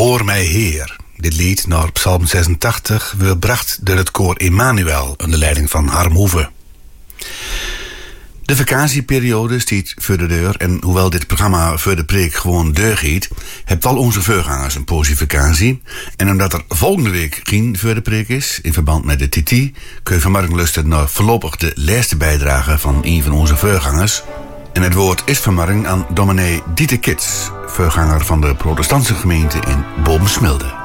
Hoor mij Heer. Dit lied naar Psalm 86 werd bracht door het koor Emmanuel onder leiding van Harm Hoeve. De vakantieperiode stiet voor de deur en hoewel dit programma voor de preek gewoon deur giet, hebt al onze voorgangers een poosje vakantie. En omdat er volgende week geen voor de preek is, in verband met de TT, kun je vanmorgen luisteren naar voorlopig de laatste bijdrage van een van onze voorgangers. En het woord is vanmorgen aan dominee Dieter Kits, voorganger van de protestantse gemeente in Boom-Smilde.